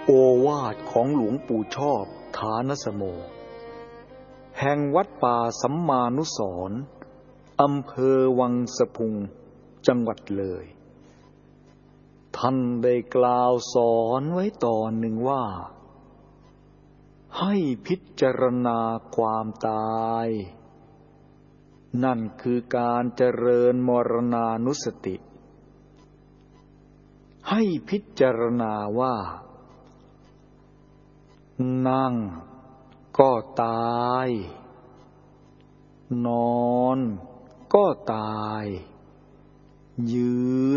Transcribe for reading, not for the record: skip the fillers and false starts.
โอวาทของหลวงปู่ชอบฐานสโมแห่งวัดป่าสัมมานุสรณ์อำเภอวังสะพุงจังหวัดเลยท่านได้กล่าวสอนไว้ตอนหนึ่งว่าให้พิจารณาความตายนั่นคือการเจริญมรณานุสติให้พิจารณาว่านั่งก็ตายนอนก็ตายยืน